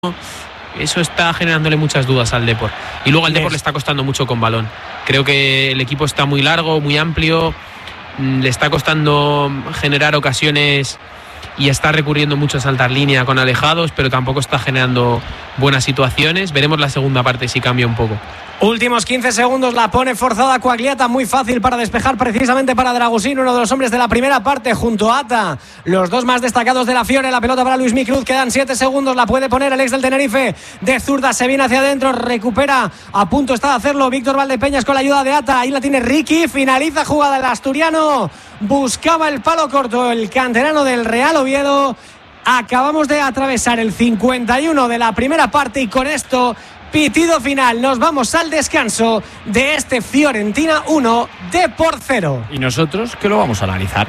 Eso está generándole muchas dudas al Depor. Y luego al Depor le está costando mucho con balón. Creo que el equipo está muy largo, muy amplio. Le está costando generar ocasiones y está recurriendo mucho a saltar línea con alejados, pero tampoco está generando buenas situaciones. Veremos la segunda parte si cambia un poco. Últimos 15 segundos, la pone forzada Quagliata, muy fácil para despejar precisamente para Dragosín, uno de los hombres de la primera parte junto a Ata, los dos más destacados de la Fiore. La pelota para Luismi Cruz, quedan 7 segundos, la puede poner el ex del Tenerife de zurda, se viene hacia adentro, recupera, a punto está de hacerlo Víctor Valdepeñas con la ayuda de Ata, ahí la tiene Ricky, finaliza jugada el asturiano, buscaba el palo corto el canterano del Real Oviedo. Acabamos de atravesar el 51 de la primera parte y con esto pitido final, nos vamos al descanso de este Fiorentina 1, Depor 0. Y nosotros que lo vamos a analizar.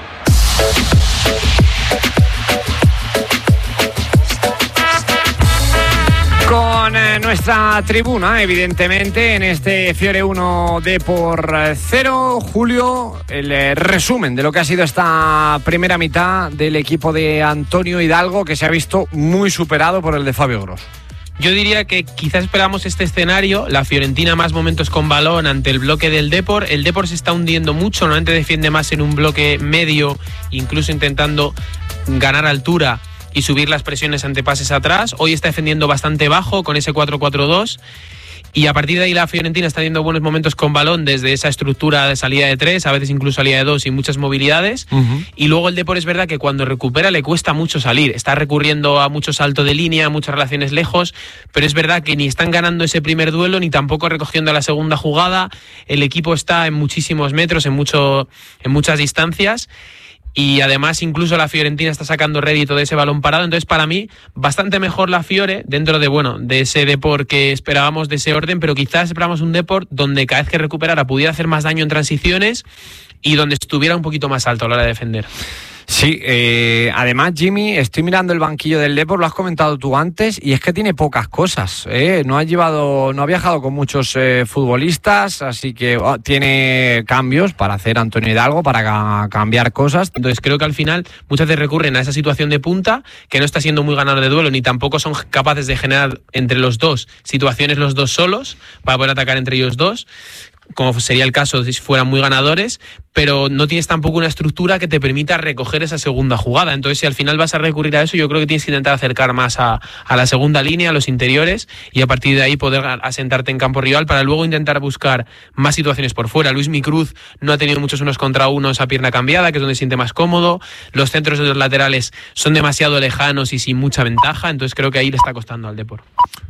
Con nuestra tribuna, evidentemente, en este Fiore 1 Depor 0. Julio, el resumen de lo que ha sido esta primera mitad del equipo de Antonio Hidalgo, que se ha visto muy superado por el de Fabio Gross. Yo diría que quizás esperamos este escenario, la Fiorentina más momentos con balón ante el bloque del Depor. El Depor se está hundiendo mucho, normalmente defiende más en un bloque medio, incluso intentando ganar altura y subir las presiones ante pases atrás. Hoy está defendiendo bastante bajo con ese 4-4-2. Y a partir de ahí la Fiorentina está teniendo buenos momentos con balón desde esa estructura de salida de 3, a veces incluso salida de 2 y muchas movilidades. Y luego el Depor es verdad que cuando recupera le cuesta mucho salir. Está recurriendo a mucho salto de línea, muchas relaciones lejos, pero es verdad que ni están ganando ese primer duelo ni tampoco recogiendo la segunda jugada. El equipo está en muchísimos metros, en muchas distancias. Y además incluso la Fiorentina está sacando rédito de ese balón parado. Entonces para mí bastante mejor la Fiore dentro de ese Depor que esperábamos, de ese orden, pero quizás esperábamos un Depor donde cada vez que recuperara pudiera hacer más daño en transiciones y donde estuviera un poquito más alto a la hora de defender. Sí, además Jimmy, estoy mirando el banquillo del Depor, lo has comentado tú antes, y es que tiene pocas cosas, no ha viajado con muchos futbolistas, así que tiene cambios para hacer Antonio Hidalgo, para cambiar cosas. Entonces creo que al final muchas veces recurren a esa situación de punta, que no está siendo muy ganador de duelo, ni tampoco son capaces de generar entre los dos situaciones los dos solos, para poder atacar entre ellos dos, como sería el caso si fueran muy ganadores, pero no tienes tampoco una estructura que te permita recoger esa segunda jugada. Entonces si al final vas a recurrir a eso, yo creo que tienes que intentar acercar más a la segunda línea, a los interiores, y a partir de ahí poder asentarte en campo rival para luego intentar buscar más situaciones por fuera. Luismi Cruz no ha tenido muchos unos contra unos a pierna cambiada, que es donde se siente más cómodo. Los centros de los laterales son demasiado lejanos y sin mucha ventaja, entonces creo que ahí le está costando al Depor.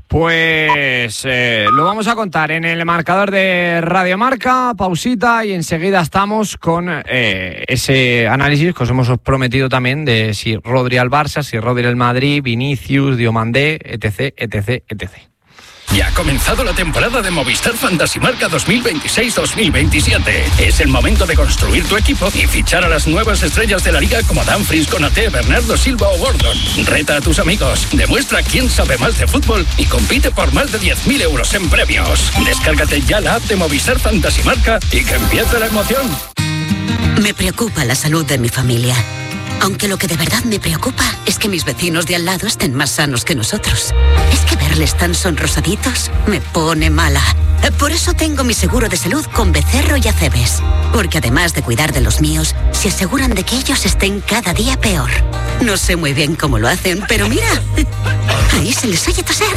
Pues lo vamos a contar en el marcador de Radio Marca, pausita, y enseguida estamos con ese análisis que os hemos prometido también de si Rodri al Barça, si Rodri al Madrid, Vinicius, Diomandé, etc, etc, etc. Ya ha comenzado la temporada de Movistar Fantasy Marca 2026-2027. Es el momento de construir tu equipo y fichar a las nuevas estrellas de la liga como Dumfries, Konaté, Bernardo Silva o Gordon. Reta a tus amigos, demuestra quién sabe más de fútbol y compite por más de 10.000 euros en premios. Descárgate ya la app de Movistar Fantasy Marca y que empiece la emoción. Me preocupa la salud de mi familia. Aunque lo que de verdad me preocupa es que mis vecinos de al lado estén más sanos que nosotros. Es que verles tan sonrosaditos me pone mala. Por eso tengo mi seguro de salud con Becerro y Acebes. Porque además de cuidar de los míos, se aseguran de que ellos estén cada día peor. No sé muy bien cómo lo hacen, pero mira, ahí se les oye toser.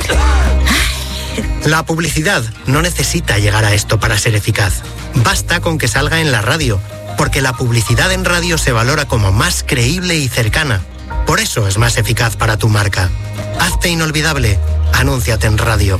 La publicidad no necesita llegar a esto para ser eficaz. Basta con que salga en la radio, porque la publicidad en radio se valora como más creíble y cercana. Por eso es más eficaz para tu marca. Hazte inolvidable. Anúnciate en radio.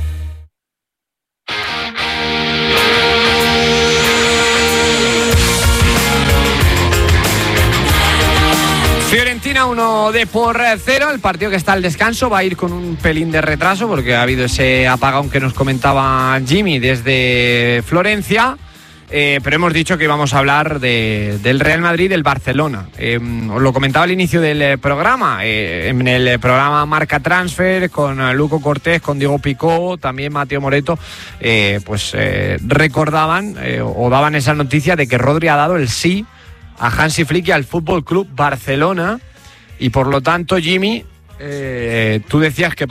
Fiorentina 1 Depor 0, el partido que está al descanso va a ir con un pelín de retraso porque ha habido ese apagón que nos comentaba Jimmy desde Florencia. Pero hemos dicho que íbamos a hablar del Real Madrid y del Barcelona. Os lo comentaba al inicio del programa, en el programa Marca Transfer, con Luco Cortés, con Diego Picó, también Mateo Moreto, recordaban o daban esa noticia de que Rodri ha dado el sí a Hansi Flick y al Fútbol Club Barcelona, y por lo tanto, Jimmy, tú decías que